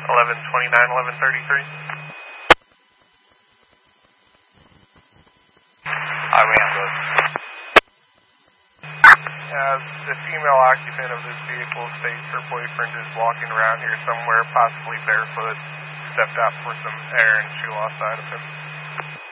11:33. Rambo. The female occupant of this vehicle states her boyfriend is walking around here somewhere, possibly barefoot, stepped out for some air, and she lost sight of him.